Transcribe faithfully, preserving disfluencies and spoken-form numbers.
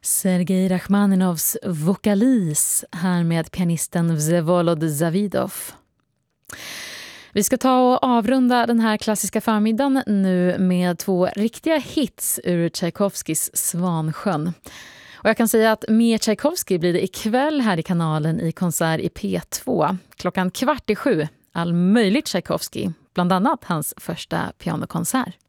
Sergej Rachmaninovs Vokalis här med pianisten Vsevolod Zavidov. Vi ska ta och avrunda den här klassiska förmiddagen nu med två riktiga hits ur Tchaikovskys Svansjön. Och jag kan säga att mer Tchaikovsky blir det ikväll här i kanalen i konsert i P två. Klockan kvart i sju, all möjligt Tchaikovsky, bland annat hans första pianokonsert.